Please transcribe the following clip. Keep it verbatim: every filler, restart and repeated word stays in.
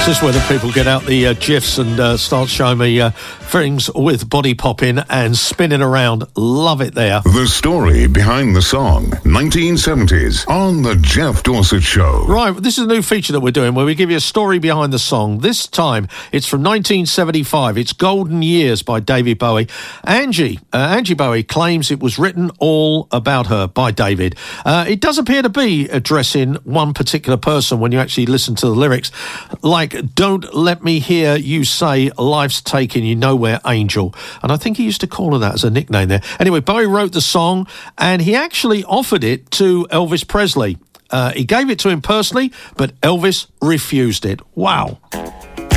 This is where the people get out the uh, GIFs and uh, start showing me uh, things with body popping and spinning around. Love it there. The story behind the song, nineteen seventies, on the Jeff Dorset Show. Right, this is a new feature that we're doing where we give you a story behind the song. This time, it's from nineteen seventy-five. It's Golden Years by David Bowie. Angie, uh, Angie Bowie claims it was written all about her by David. Uh, it does appear to be addressing one particular person when you actually listen to the lyrics, like, don't let me hear you say life's taking you nowhere, angel. And I think he used to call her that as a nickname there. Anyway, Bowie wrote the song and he actually offered it to Elvis Presley. Uh, he gave it to him personally, but Elvis refused it. Wow.